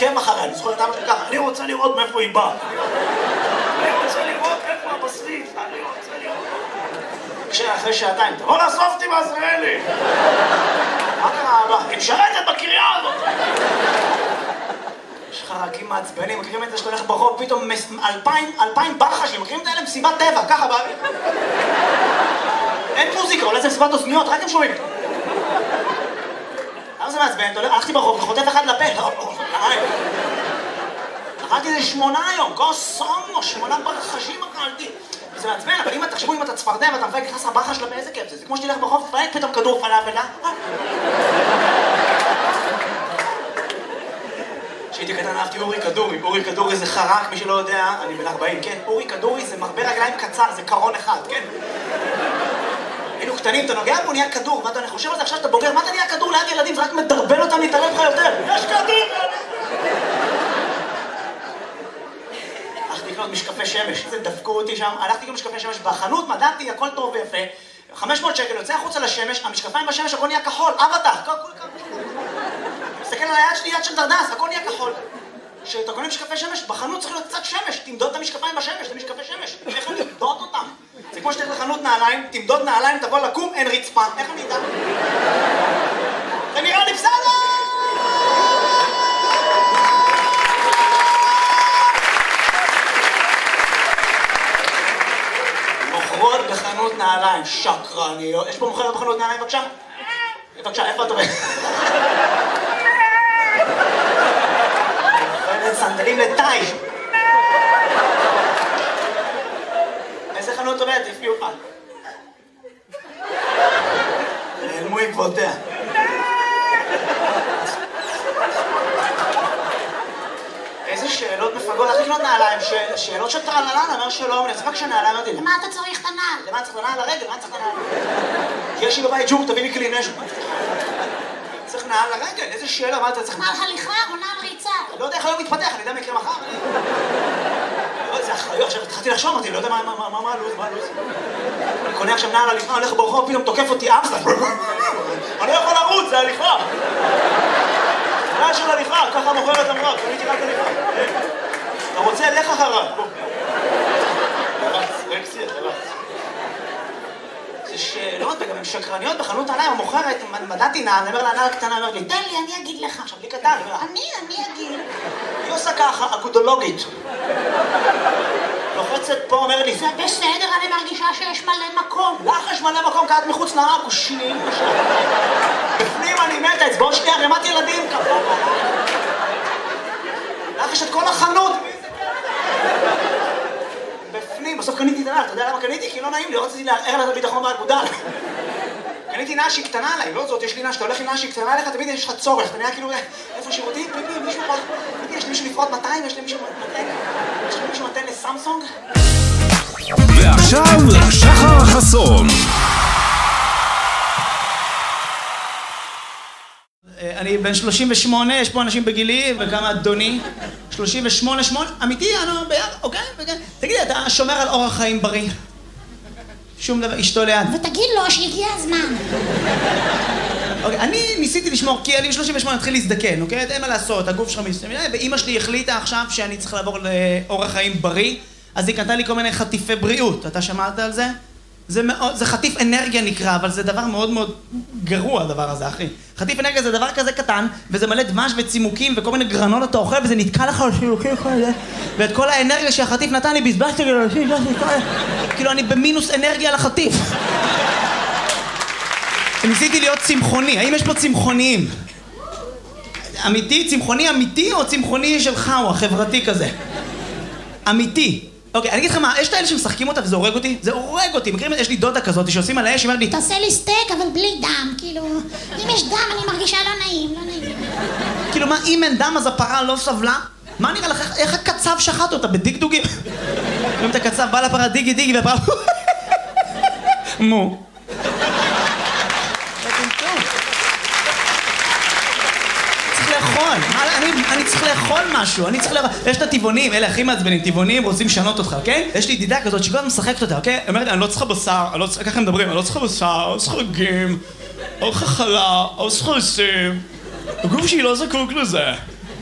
עוקב אחריה, אני זוכר את אבא שלי ככה, אני רוצה לראות מאיפה היא באה. אני רוצה לראות איפה הבשריף, אני רוצה לראות. אחרי שעתיים, תבוא לאסוף אותי בעזריאלי. מה קרה אבא? היא משרתת בקריה הזאת. יש לך רקים מעצבנים, מכירים את זה שאתה הולך ברחוב, פתאום 2,000 ברחשים, מכירים את האלה מסיבת טבע, ככה באוויר. אין מוזיקה, אולי זה מסיבת אוזניות, רק הם שומעים. למה זה מעצבן? הלכתי ברחוב, חוטף אחד לפה. אכלתי איזה 8 היום, קוסומו, 8 ברחשים אכלתי. זה מעצבן, אבל אם תחשבו, אם אתה צפרדע ואתה מפייק נכנס לברחש לפה, איזה כיף זה? זה כמו שתלך ברחוב, תפייק פתאום כדור פלאפל, כשהייתי קטן אהבתי אורי כדורי. אורי כדורי זה חרק, מי שלא יודע, אני בן 40, כן? אורי כדורי זה מרבה רגליים קצר, זה קרון אחד, כן? היינו קטנים, אתה נוגע בו, נהיה כדור, מה אתה חושב על זה עכשיו שאתה בוגר? מה אתה נהיה כדור ליד ילדים? זה רק מדרבן אותם להתערב לך יותר. יש כדור! הלכתי לקנות משקפי שמש, זה דפקו אותי שם, הלכתי לקנות משקפי שמש בחנות, מדעתי, הכל טוב ויפה, 500 שקל, יוצא החוצה לשמש, המשקפיים בשמש, הכל נהיה כחול, אבטח, תסתכל על היד שלי, יד של דרדס, הכל נהיה כחול. כשאתה קונה משקפי שמש, בחנות צריך להיות קצת שמש, תמדוד את המשקפיים בשמש, זה משקפי שמש, איך אני אמדוד אותם? זה כמו שתלך לחנות נעליים, תמדוד נעליים, תבוא לקום, אין רצפה, איך אני אדע? זה נראה לי בסדר! מוכרות בחנות נעליים, שקרניות. יש פה מוכרת בחנות נעליים, בבקשה? בבקשה, איפה את עובדת? סנדלים לטאי. איזה חנות עובדת? הפליאו לך. נעלמו עקבותיה. איזה שאלות מפגרות. איך לקנות נעליים? שאלות של טרללן, אומר שלום, אני צחק שנעליים, אמרתי, למה אתה צריך את הנעל? למה צריך את הנעל לרגל? למה צריך את הנעל? כי יש לי בבית ג'וק, תביא לי כלי נשק. צריך נעל לרגל, איזה שאלה, מה אתה צריך? נעל הליכה או נעל ריצה? לא יודע איך היום מתפתח, אני יודע מה יקרה מחר. זה אחריות, עכשיו התחלתי לחשוב, אמרתי, לא יודע מה הלו"ז, אני קונה עכשיו נעל הליכה, הולך ברחוב, פתאום תוקף אותי אמסטר. אני לא יכול לרוץ, זה הליכה. נעל של הליכה, ככה מוכרת אמרה, קניתי רק הליכה. אתה רוצה, לך אחריו. זה שאלות, וגם הן שקרניות בחנות עליי, המוכרת, מדעתי נעל, אני אומר לה, נעל קטנה, אומר לי, תן לי, אני אגיד לך. עכשיו, לי קטן, אני אגיד. היא עושה ככה, אגודולוגית. לוחצת פה, אומר לי, זה בסדר, אני מרגישה שיש מלא מקום. לך יש מלא מקום, כי את מחוץ לעכושים. בפנים אני מתה, אצבעות שנייה, רמת ילדים, כפה. לך יש את כל החנות. בפנים, בסוף קניתי את הנעל, אתה יודע למה קניתי? כי לא נעים לי, לא רציתי לערער לה את הביטחון באגודה. קניתי נעל שהיא קטנה עליי, לא זאת, יש לי נעל, שאתה הולך עם נעל שהיא קטנה עליך, תמיד יש לך צורך, אתה נראה כאילו, איפה שירותים? פיפי, מישהו פה, פיפי, יש לי מישהו לפרוט 200, יש לי מישהו מתן לסמסונג? ועכשיו, שחר חסון. אני בן 38, יש פה אנשים בגילי, וכמה אדוני, 38, אמיתי, אני ביד, אוקיי? תגידי, אתה שומר על אורח חיים בריא? שום דבר, אשתו ליד. ותגיד לו שהגיע הזמן. אוקיי, אני ניסיתי לשמור, כי אני ב-38 התחיל להזדקן, אוקיי? אין מה לעשות, הגוף שלך מסתכל, ואמא שלי החליטה עכשיו שאני צריך לעבור לאורח חיים בריא, אז היא קנתה לי כל מיני חטיפי בריאות. אתה שמעת על זה? זה חטיף אנרגיה נקרא, אבל זה דבר מאוד מאוד גרוע הדבר הזה, אחי. חטיף אנרגיה זה דבר כזה קטן, וזה מלא דבש וצימוקים וכל מיני גרנות אתה אוכל, וזה נתקע לך על שיוקים כאלה, ואת כל האנרגיה שהחטיף נתן לי בזבזתי כאילו אני במינוס אנרגיה לחטיף. ניסיתי להיות צמחוני, האם יש פה צמחוניים? אמיתי? צמחוני אמיתי או צמחוני שלך או החברתי כזה? אמיתי. אוקיי, אני אגיד לך מה, יש את האלה שמשחקים אותה וזה הורג אותי? זה הורג אותי, מכירים? יש לי דודה כזאת שעושים על האש, היא אומרת לי תעשה לי סטייק אבל בלי דם, כאילו אם יש דם אני מרגישה לא נעים. כאילו מה, אם אין דם אז הפרה לא סבלה? מה נראה לך, איך הקצב שחט אותה בדגדוגים? אם את הקצב בא לפרה דיגי והפרה מו אני צריך לאכול משהו, יש את הטבעונים, אלה הכי מעצבנים, טבעונים רוצים לשנות אותך, אוקיי? יש לי ידידה כזאת שכל הזמן משחקת אותה, אוקיי? היא אומרת, אני לא צריכה בשר, ככה הם מדברים, אני לא צריכה בשר, לא צריכה גים, לא צריכה חלה, לא צריכה לשים, הגוף שלי לא זקוק לזה.